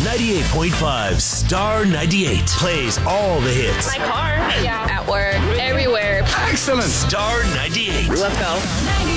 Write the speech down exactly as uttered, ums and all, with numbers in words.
ninety-eight point five Star ninety-eight plays all the hits. My car. Yeah. At work. Everywhere. Excellent. Star ninety-eight. Let's go.